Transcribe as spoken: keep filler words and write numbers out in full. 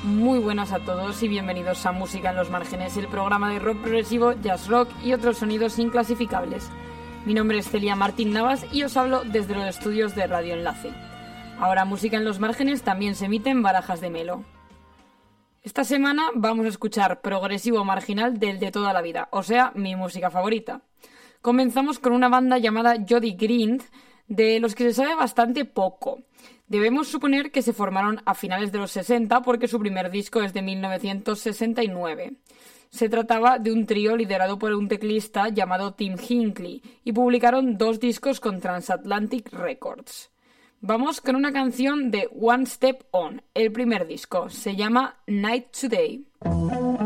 Muy buenas a todos y bienvenidos a Música en los Márgenes, el programa de rock progresivo, jazz rock y otros sonidos inclasificables. Mi nombre es Celia Martín Navas y os hablo desde los estudios de Radio Enlace. Ahora Música en los Márgenes también se emite en Barajas de Melo. Esta semana vamos a escuchar progresivo marginal del de toda la vida, o sea, mi música favorita. Comenzamos con una banda llamada Jody Grind, de los que se sabe bastante poco. Debemos suponer que se formaron a finales de los sesenta porque su primer disco es de mil novecientos sesenta y nueve. Se trataba de un trío liderado por un teclista llamado Tim Hinckley y publicaron dos discos con Transatlantic Records. Vamos con una canción de One Step On, el primer disco. Se llama Night Today.